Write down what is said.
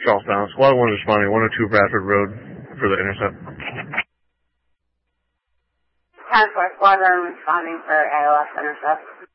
Charlestown. Squad 1 is responding 102 Bradford Road for the intercept. 10-4 Squad 1 responding for AOS intercept.